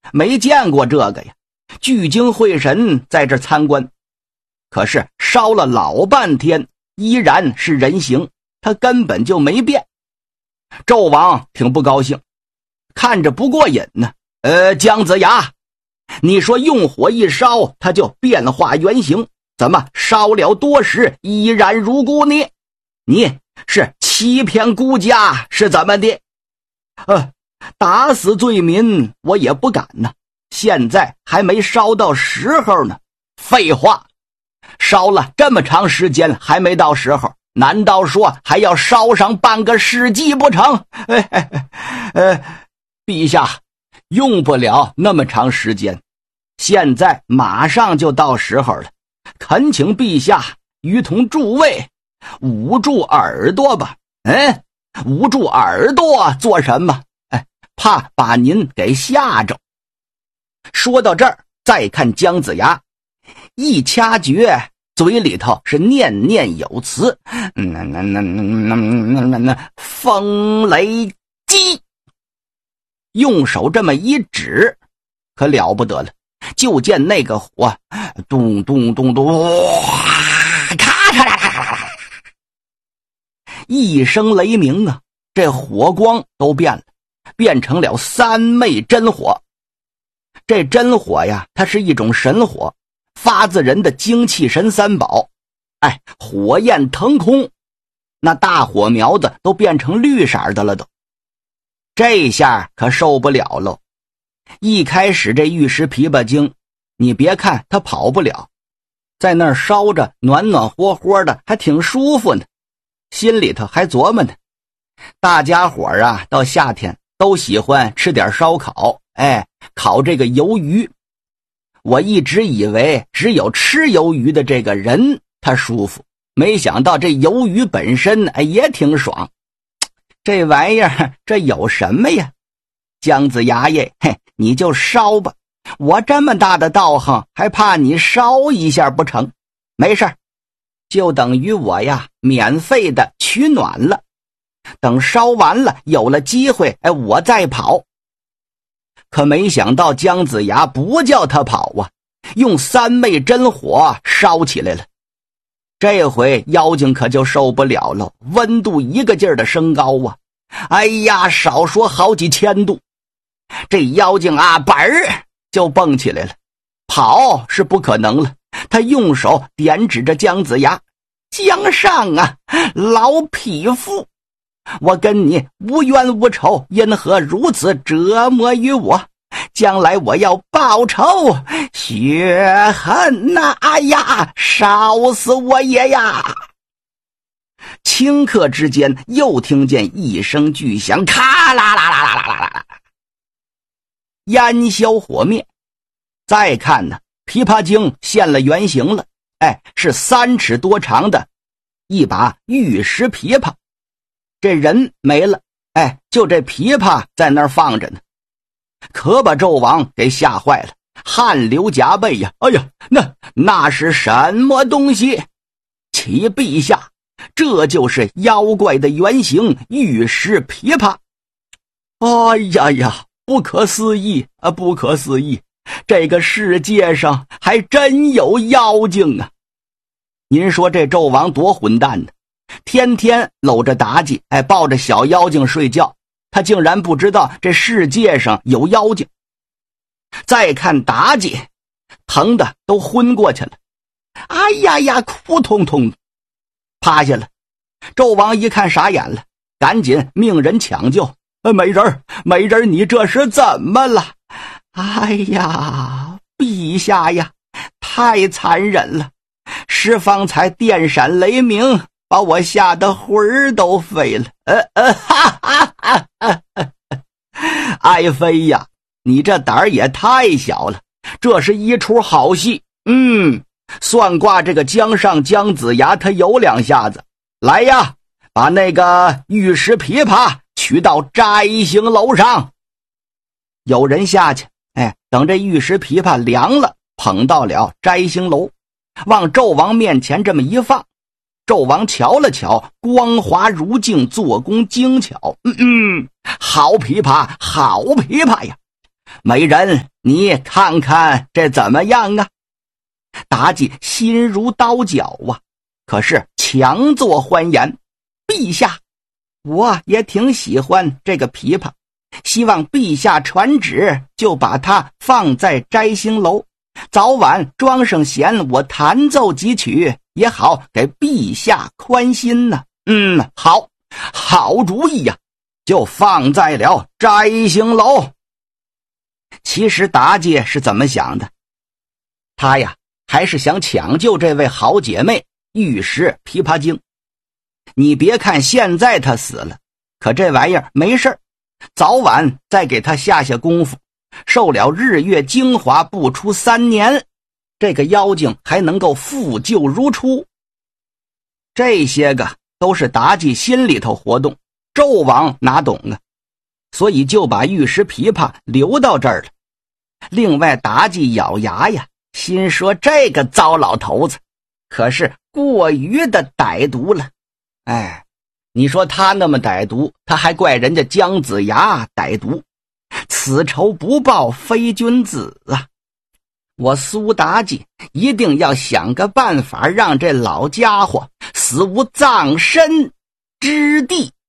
没见过这个呀，聚精会神在这参观。可是烧了老半天，依然是人形，他根本就没变。纣王挺不高兴，看着不过瘾呢。姜子牙，你说用火一烧，它就变化原形，怎么烧了多时依然如故呢？你是欺骗孤家是怎么的？打死罪民我也不敢呢，现在还没烧到时候呢。废话，烧了这么长时间还没到时候，难道说还要烧上半个世纪不成？陛下，用不了那么长时间，现在马上就到时候了，恳请陛下于同诸位捂住耳朵吧。捂住耳朵做什么？怕把您给吓着。说到这儿，再看姜子牙，一掐诀，嘴里头是念念有词，风雷击，用手这么一指，可了不得了，就见那个火咚咚咚咚，咔嚓嚓嚓，一声雷鸣啊，这火光都变了，变成了三昧真火。这真火呀，它是一种神火，发自人的精气神三宝。火焰腾空，那大火苗子都变成绿色的了都。这下可受不了喽。一开始这玉石琵琶精，你别看它跑不了，在那儿烧着暖暖和和的，还挺舒服呢，心里头还琢磨呢。大家伙啊，到夏天都喜欢吃点烧烤，烤这个鱿鱼。我一直以为只有吃鱿鱼的这个人他舒服，没想到这鱿鱼本身也挺爽。这玩意儿这有什么呀？姜子牙爷，你就烧吧，我这么大的道行还怕你烧一下不成？没事，就等于我呀免费的取暖了，等烧完了有了机会我再跑。可没想到姜子牙不叫他跑啊，用三昧真火烧起来了。这回妖精可就受不了了，温度一个劲儿的升高啊！少说好几千度。这妖精啊，本儿就蹦起来了，跑是不可能了。他用手点指着姜子牙：“姜尚啊，老匹夫，我跟你无冤无仇，因何如此折磨于我？将来我要报仇雪恨呐！烧死我也呀！”顷刻之间，又听见一声巨响，咔啦啦啦啦啦啦啦，烟消火灭。再看呢，琵琶精现了原形了，是3尺多长的一把玉石琵琶。这人没了，就这琵琶在那儿放着呢，可把纣王给吓坏了，汗流浃背呀！那是什么东西？启陛下，这就是妖怪的原型玉石琵琶。不可思议啊，不可思议，这个世界上还真有妖精啊！您说这纣王多混蛋呢，天天搂着妲己，抱着小妖精睡觉，他竟然不知道这世界上有妖精。再看妲己，疼的都昏过去了，哭通通趴下了。纣王一看傻眼了，赶紧命人抢救。美人你这是怎么了？陛下呀，太残忍了，是方才电闪雷鸣，把我吓得魂儿都飞了。爱妃呀，你这胆儿也太小了，这是一出好戏。算卦这个姜尚姜子牙他有2下子。来呀，把那个玉石琵琶取到摘星楼上。有人下去，等这玉石琵琶凉了，捧到了摘星楼，往纣王面前这么一放。纣王瞧了瞧，光滑如镜，做工精巧。好琵琶，好琵琶呀！ 美人，你看看这怎么样啊？妲己心如刀绞啊，可是强作欢颜。陛下，我也挺喜欢这个琵琶，希望陛下传旨，就把它放在摘星楼，早晚装上弦，我弹奏几曲，也好给陛下宽心呢。好，好主意呀，就放在了摘星楼。其实妲己是怎么想的？她呀，还是想抢救这位好姐妹玉石琵琶精。你别看现在她死了，可这玩意儿没事，早晚再给她下功夫，受了日月精华不出3年，这个妖精还能够复旧如初。这些个都是妲己心里头活动，纣王哪懂啊？所以就把玉石琵琶留到这儿了。另外妲己咬牙呀，心说这个糟老头子可是过于的歹毒了。你说他那么歹毒，他还怪人家姜子牙歹毒，此仇不报非君子啊！我苏妲己一定要想个办法，让这老家伙死无葬身之地。